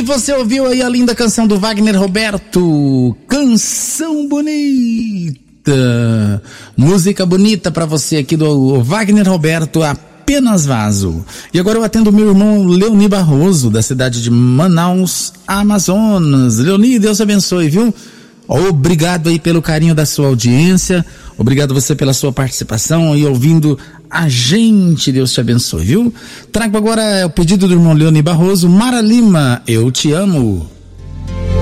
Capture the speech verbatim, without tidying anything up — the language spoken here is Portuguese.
você ouviu aí a linda canção do Wagner Roberto, Canção Bonita, música bonita pra você aqui do Wagner Roberto, Apenas Vaso. E agora eu atendo meu irmão Leoni Barroso, da cidade de Manaus, Amazonas. Leoni, Deus abençoe, viu? Obrigado aí pelo carinho da sua audiência, obrigado você pela sua participação e ouvindo a gente, Deus te abençoe, viu? Trago agora o pedido do irmão Leoni Barroso, Mara Lima, Eu Te Amo.